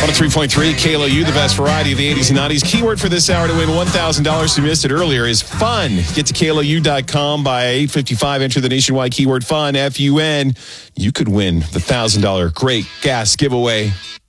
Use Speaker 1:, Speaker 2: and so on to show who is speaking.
Speaker 1: 103.3 KLOU, the best variety of the 80s and 90s. Keyword for this hour to win $1,000. If you missed it earlier is fun. Get to KLOU.com by 8:55. Enter the nationwide keyword fun, F-U-N. You could win the $1,000 Great Gas giveaway.